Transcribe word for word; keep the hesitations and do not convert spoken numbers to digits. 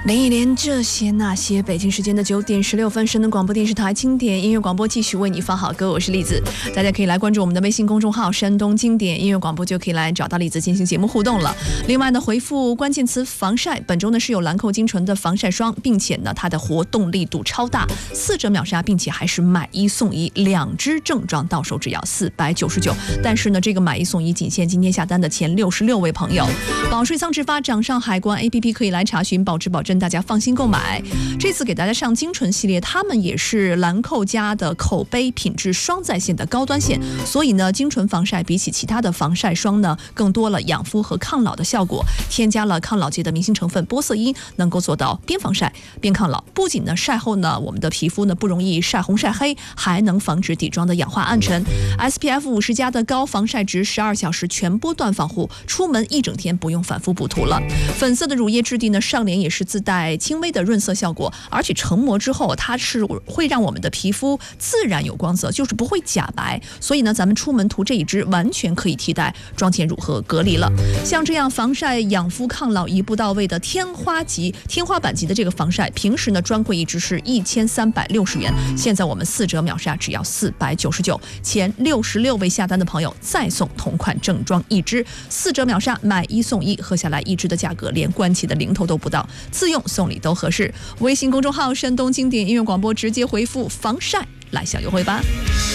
林忆莲这些那些，北京时间的九点十六分，深圳广播电视台经典音乐广播继续为你放好歌，我是栗子，大家可以来关注我们的微信公众号山东经典音乐广播，就可以来找到栗子进行节目互动了。另外呢，回复关键词防晒，本周呢是有兰蔻精纯的防晒霜，并且呢它的活动力度超大，四折秒杀，并且还是买一送一，两支正装到手只要四百九十九。但是呢，这个买一送一仅限今天下单的前六十六位朋友。保税仓直发，掌上海关 A P P 可以来查询，保质保真，大家放心购买。这次给大家上精纯系列，他们也是兰蔻家的口碑品质双在线的高端线，所以呢，精纯防晒比起其他的防晒霜呢，更多了养肤和抗老的效果，添加了抗老界的明星成分玻色因，能够做到边防晒边抗老。不仅呢晒后呢，我们的皮肤呢不容易晒红晒黑，还能防止底妆的氧化暗沉。S P F 五十 加的高防晒值，十二小时全波段防护，出门一整天不用反复补涂了。粉色的乳液质地呢，上脸也是自带轻微的润色效果，而且成膜之后，它是会让我们的皮肤自然有光泽，就是不会假白。所以呢，咱们出门涂这一支，完全可以替代妆前乳和隔离了。像这样防晒、养肤、抗老一步到位的天花级、天花板级的这个防晒，平时呢专柜一支是一千三百六十元，现在我们四折秒杀，只要四百九十九。前六十六位下单的朋友再送同款正装一支，四折秒杀，买一送一，喝下来一支的价格连关起的零头都不到，自用送礼都合适。微信公众号山东经典音乐广播直接回复防晒来享优惠吧。